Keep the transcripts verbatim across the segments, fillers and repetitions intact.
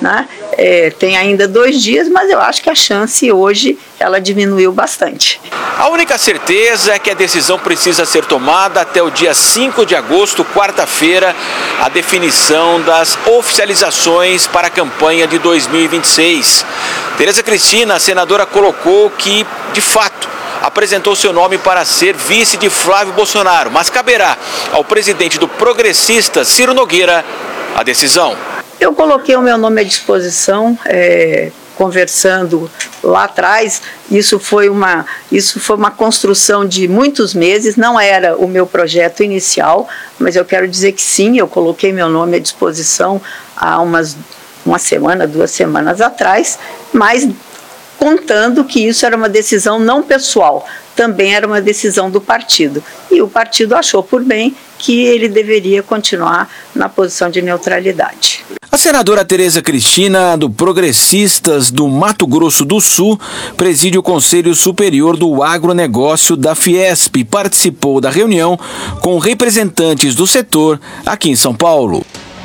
né? É, tem ainda dois dias, mas eu acho que a chance hoje ela diminuiu bastante. A única certeza é que a decisão precisa ser tomada até o dia cinco de agosto, quarta-feira, a definição das oficializações para a campanha de dois mil e vinte e seis. Tereza Cristina, a senadora, colocou que, de fato, apresentou seu nome para ser vice de Flávio Bolsonaro, mas caberá ao presidente do Progressistas, Ciro Nogueira, a decisão. Eu coloquei o meu nome à disposição, é, conversando lá atrás. Isso foi, uma, isso foi uma construção de muitos meses, não era o meu projeto inicial, mas eu quero dizer que sim, eu coloquei meu nome à disposição há umas, uma semana, duas semanas atrás, mas contando que isso era uma decisão não pessoal, também era uma decisão do partido. E o partido achou por bem que ele deveria continuar na posição de neutralidade. A senadora Tereza Cristina, do Progressistas do Mato Grosso do Sul, preside o Conselho Superior do Agronegócio da Fiesp e participou da reunião com representantes do setor aqui em São Paulo.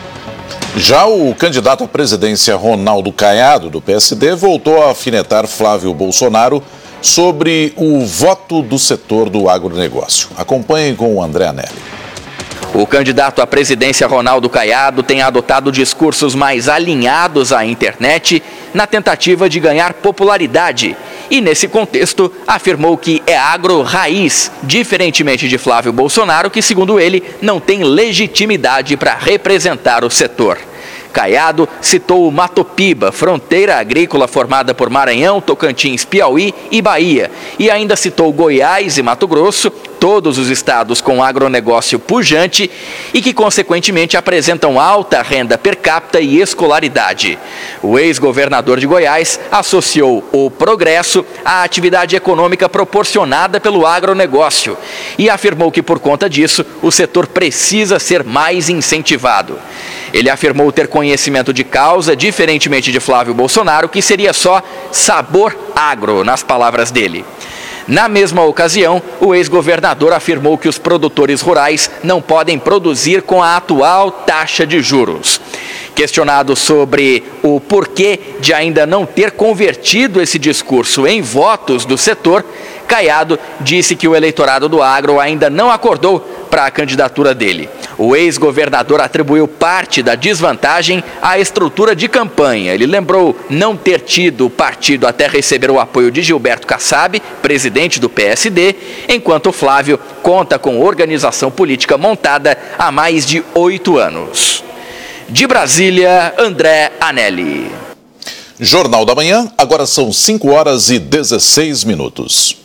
Já o candidato à presidência Ronaldo Caiado, do P S D, voltou a afinetar Flávio Bolsonaro sobre o voto do setor do agronegócio. Acompanhem com o André Anelli. O candidato à presidência Ronaldo Caiado tem adotado discursos mais alinhados à internet na tentativa de ganhar popularidade. E, nesse contexto, afirmou que é agro raiz, diferentemente de Flávio Bolsonaro, que, segundo ele, não tem legitimidade para representar o setor. Caiado citou o Mato Piba, fronteira agrícola formada por Maranhão, Tocantins, Piauí e Bahia, e ainda citou Goiás e Mato Grosso, todos os estados com agronegócio pujante e que, consequentemente, apresentam alta renda per capita e escolaridade. O ex-governador de Goiás associou o progresso à atividade econômica proporcionada pelo agronegócio e afirmou que, por conta disso, o setor precisa ser mais incentivado. Ele afirmou ter conhecimento de causa, diferentemente de Flávio Bolsonaro, que seria só sabor agro, nas palavras dele. Na mesma ocasião, o ex-governador afirmou que os produtores rurais não podem produzir com a atual taxa de juros. Questionado sobre o porquê de ainda não ter convertido esse discurso em votos do setor, Caiado disse que o eleitorado do agro ainda não acordou para a candidatura dele. O ex-governador atribuiu parte da desvantagem à estrutura de campanha. Ele lembrou não ter tido o partido até receber o apoio de Gilberto Kassab, presidente do P S D, enquanto Flávio conta com organização política montada há mais de oito anos. De Brasília, André Anelli. Jornal da Manhã, agora são cinco horas e dezesseis minutos.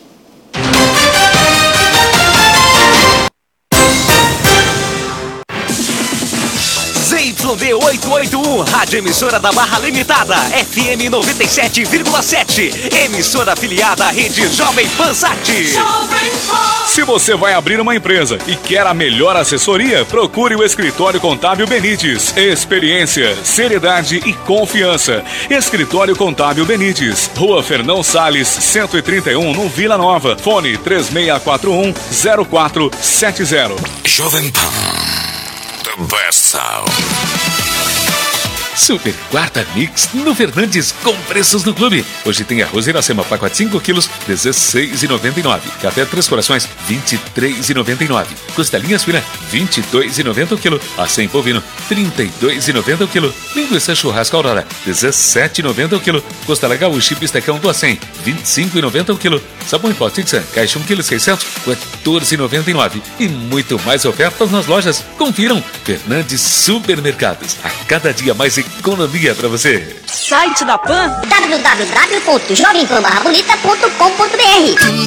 Z Y D oitocentos e oitenta e um, rádio emissora da Barra Limitada, F M noventa e sete vírgula sete, emissora afiliada à rede Jovem Pan Sat. Se você vai abrir uma empresa e quer a melhor assessoria, procure o Escritório Contábil Benites. Experiência, seriedade e confiança. Escritório Contábil Benites, Rua Fernão Salles, cento e trinta e um, no Vila Nova. Fone três seis quatro um, zero quatro sete zero. Jovem Pan. The best sound. Super Quarta Mix no Fernandes com preços no clube. Hoje tem arroz Iracema, pacote cinco quilos, dezesseis reais e noventa e nove centavos. Café Três Corações, vinte e três reais e noventa e nove centavos. Costelinha suína, vinte e dois reais e noventa centavos o quilo. Acém bovino, trinta e dois reais e noventa centavos o quilo. Linguiça churrasco Aurora, dezessete reais e noventa centavos o quilo. Costela gaúcha e bistecão do Acém, vinte e cinco reais e noventa centavos o quilo. Sabão em pó Tixan, caixa um quilo seiscentos, quatorze reais e noventa e nove centavos. E muito mais ofertas nas lojas. Confiram, Fernandes Supermercados. A cada dia mais economia para você. Site da Pan w w w ponto jovem pan barra bonita ponto com ponto b r.